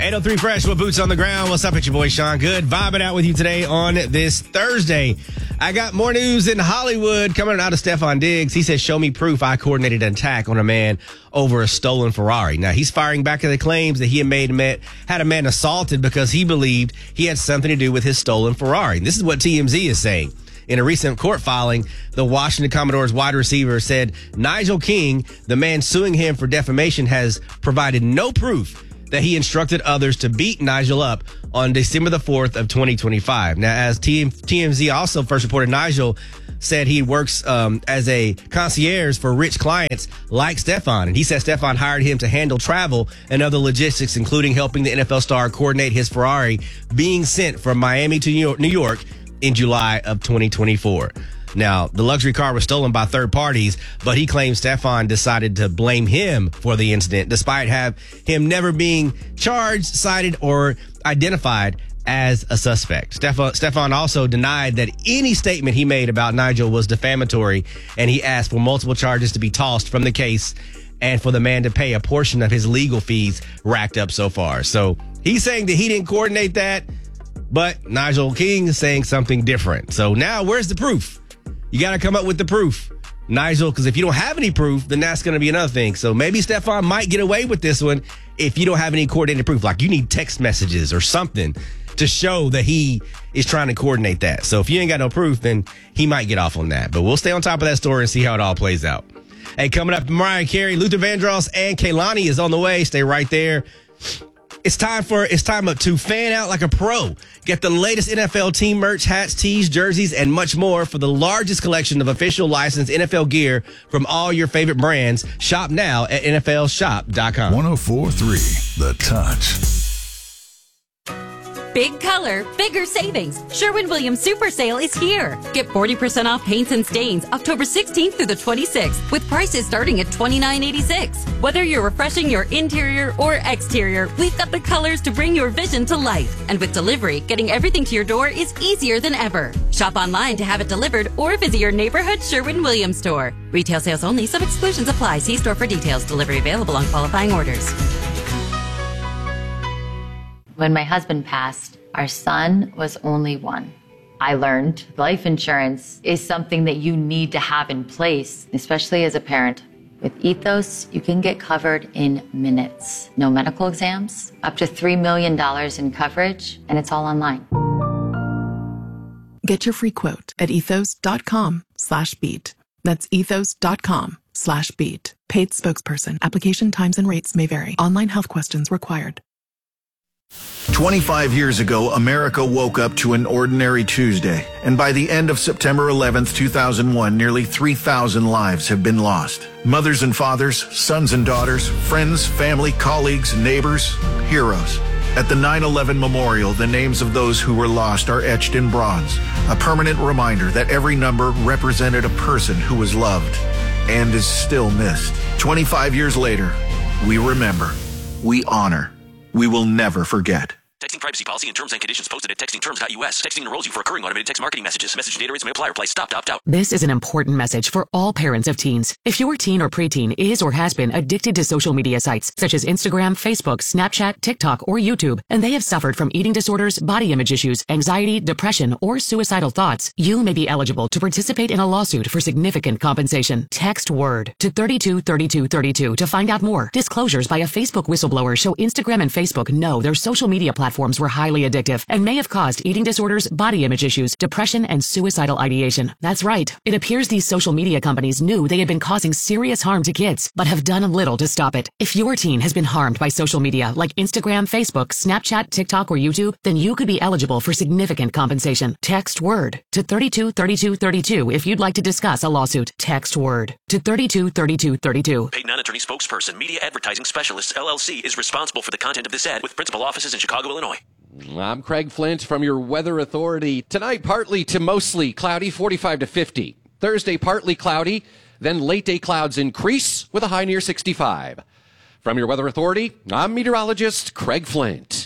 803 Fresh with Boots on the Ground. What's up, it's your boy Sean Good. Vibing out with you today on this Thursday. I got more news in Hollywood coming out of Stefon Diggs. He says, show me proof I coordinated an attack on a man over a stolen Ferrari. Now, he's firing back at the claims that he had a man assaulted because he believed he had something to do with his stolen Ferrari. This is what TMZ is saying. In a recent court filing, the Washington Commodores wide receiver said Nigel King, the man suing him for defamation, has provided no proof that he instructed others to beat Nigel up on December the 4th of 2025. Now, as TMZ also first reported, Nigel said he works as a concierge for rich clients like Stefon. And he said Stefon hired him to handle travel and other logistics, including helping the NFL star coordinate his Ferrari being sent from Miami to New York in July of 2024. Now, the luxury car was stolen by third parties, but he claims Stefon decided to blame him for the incident, despite him never being charged, cited, or identified as a suspect. Stefon also denied that any statement he made about Nigel was defamatory, and he asked for multiple charges to be tossed from the case and for the man to pay a portion of his legal fees racked up so far. So he's saying that he didn't coordinate that, but Nigel King is saying something different. So now where's the proof? You got to come up with the proof, Nigel, because if you don't have any proof, then that's going to be another thing. So maybe Stefon might get away with this one if you don't have any coordinated proof. Like you need text messages or something to show that he is trying to coordinate that. So if you ain't got no proof, then he might get off on that. But we'll stay on top of that story and see how it all plays out. Hey, coming up, Mariah Carey, Luther Vandross, and Kehlani is on the way. Stay right there. It's time to fan out like a pro. Get the latest NFL team merch, hats, tees, jerseys, and much more for the largest collection of official licensed NFL gear from all your favorite brands. Shop now at NFLshop.com. 104.3 The Touch. Big color, bigger savings. Sherwin-Williams Super Sale is here. Get 40% off paints and stains October 16th through the 26th with prices starting at $29.86. Whether you're refreshing your interior or exterior, we've got the colors to bring your vision to life. And with delivery, getting everything to your door is easier than ever. Shop online to have it delivered or visit your neighborhood Sherwin-Williams store. Retail sales only. Some exclusions apply. See store for details. Delivery available on qualifying orders. When my husband passed, our son was only one. I learned life insurance is something that you need to have in place, especially as a parent. With Ethos, you can get covered in minutes. No medical exams, up to $3 million in coverage, and it's all online. Get your free quote at ethos.com/beat. That's ethos.com/beat. Paid spokesperson. Application times and rates may vary. Online health questions required. 25 years ago, America woke up to an ordinary Tuesday, and by the end of September 11th, 2001, nearly 3,000 lives have been lost. Mothers and fathers, sons and daughters, friends, family, colleagues, neighbors, heroes. At the 9/11 Memorial, the names of those who were lost are etched in bronze, a permanent reminder that every number represented a person who was loved and is still missed. 25 years later, we remember, we honor, we will never forget. Texting privacy policy and terms and conditions posted at textingterms.us. Texting enrolls you for recurring automated text marketing messages. Message data rates may apply. Reply stop to opt out. This is an important message for all parents of teens. If your teen or preteen is or has been addicted to social media sites such as Instagram, Facebook, Snapchat, TikTok, or YouTube, and they have suffered from eating disorders, body image issues, anxiety, depression, or suicidal thoughts, you may be eligible to participate in a lawsuit for significant compensation. Text WORD to 323232 to find out more. Disclosures by a Facebook whistleblower show Instagram and Facebook know their social media platforms were highly addictive and may have caused eating disorders, body image issues, depression, and suicidal ideation. That's right. It appears these social media companies knew they had been causing serious harm to kids, but have done little to stop it. If your teen has been harmed by social media like Instagram, Facebook, Snapchat, TikTok, or YouTube, then you could be eligible for significant compensation. Text WORD to 323232 if you'd like to discuss a lawsuit. Text WORD to 323232. Paid non-attorney spokesperson, Media Advertising Specialists, LLC, is responsible for the content of this ad with principal offices in Chicago, Illinois. I'm Craig Flint from your Weather Authority. Tonight, partly to mostly cloudy, 45 to 50. Thursday, partly cloudy, then late day clouds increase with a high near 65. From your Weather Authority, I'm meteorologist Craig Flint.